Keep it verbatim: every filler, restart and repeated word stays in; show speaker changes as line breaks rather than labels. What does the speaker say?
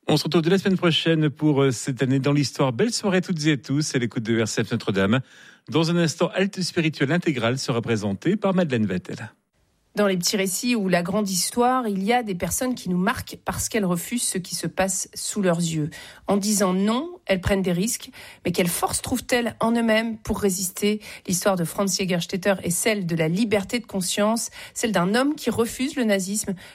On se retrouve de la semaine prochaine pour cette année dans l'histoire. Belle soirée à toutes et à tous à l'écoute de R C F Notre-Dame. Dans un instant, Halte spirituelle intégrale sera présentée par Madeleine Vettel.
Dans les petits récits ou la grande histoire, il y a des personnes qui nous marquent parce qu'elles refusent ce qui se passe sous leurs yeux. En disant non, elles prennent des risques, mais quelle force trouvent-elles en eux-mêmes pour résister ? L'histoire de Franz Jägerstätter est celle de la liberté de conscience, celle d'un homme qui refuse le nazisme,